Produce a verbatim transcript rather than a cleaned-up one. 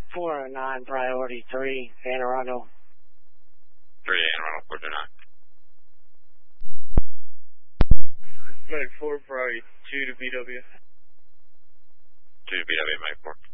four oh nine, priority three, Anne Arundel. three, Anne Arundel, four two nine. Medic four, priority two to B W. two to B W, Medic four.